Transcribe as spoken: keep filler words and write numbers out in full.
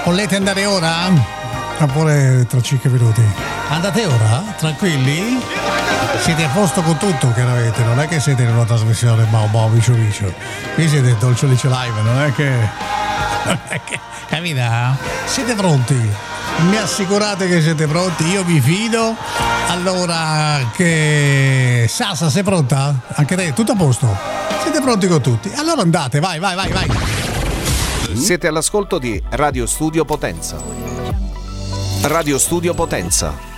Volete andare ora? Oppure tra cinque minuti? Andate ora? Tranquilli? Siete a posto con tutto, chiaramente. Non è che siete in una trasmissione Mau Mau Vicio Vicio. Qui siete in Dolce Lice Live, non è che... Non è che... Capita? Siete pronti? Mi assicurate che siete pronti? Io vi fido. Allora, che... Sasa, sei pronta? Anche te? Tutto a posto? Siete pronti con tutti? Allora andate, vai, vai, vai, vai. Siete all'ascolto di Radio Studio Potenza. Radio Studio Potenza.